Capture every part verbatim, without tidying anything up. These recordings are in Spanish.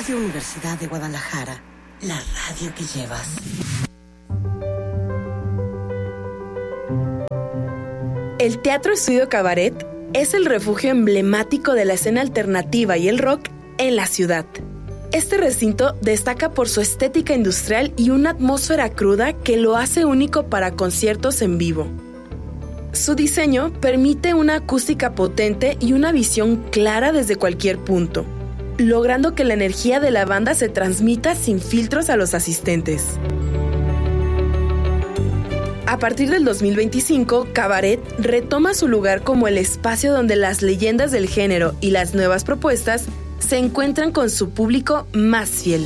Radio Universidad de Guadalajara, la radio que llevas. El Teatro Estudio Cabaret es el refugio emblemático de la escena alternativa y el rock en la ciudad. Este recinto destaca por su estética industrial y una atmósfera cruda que lo hace único para conciertos en vivo. Su diseño permite una acústica potente y una visión clara desde cualquier punto, logrando que la energía de la banda se transmita sin filtros a los asistentes. A partir del dos mil veinticinco, Cabaret retoma su lugar como el espacio donde las leyendas del género y las nuevas propuestas se encuentran con su público más fiel.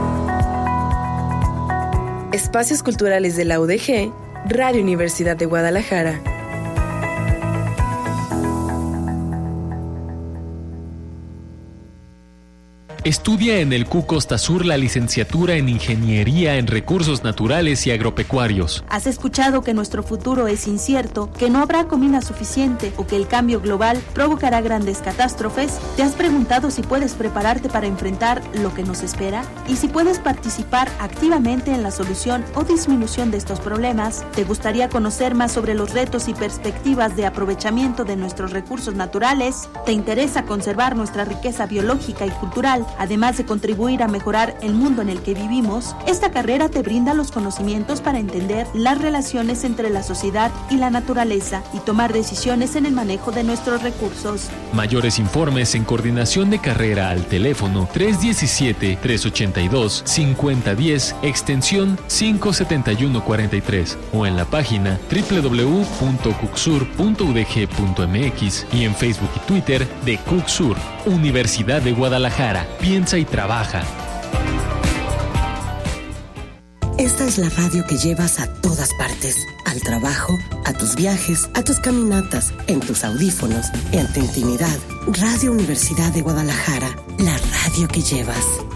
Espacios Culturales de la U D G, Radio Universidad de Guadalajara. Estudia en el C U Costa Sur la licenciatura en Ingeniería en Recursos Naturales y Agropecuarios. ¿Has escuchado que nuestro futuro es incierto, que no habrá comida suficiente o que el cambio global provocará grandes catástrofes? ¿Te has preguntado si puedes prepararte para enfrentar lo que nos espera? ¿Y si puedes participar activamente en la solución o disminución de estos problemas? ¿Te gustaría conocer más sobre los retos y perspectivas de aprovechamiento de nuestros recursos naturales? ¿Te interesa conservar nuestra riqueza biológica y cultural, además de contribuir a mejorar el mundo en el que vivimos? Esta carrera te brinda los conocimientos para entender las relaciones entre la sociedad y la naturaleza y tomar decisiones en el manejo de nuestros recursos. Mayores informes en coordinación de carrera al teléfono tres uno siete, tres ocho dos, cinco cero uno cero, extensión cinco siete uno cuatro tres o en la página doble u doble u doble u punto cucsur punto u d g punto m x y en Facebook y Twitter de Cucsur, Universidad de Guadalajara. Piensa y trabaja. Esta es la radio que llevas a todas partes. Al trabajo, a tus viajes, a tus caminatas, en tus audífonos, en tu intimidad. Radio Universidad de Guadalajara, la radio que llevas.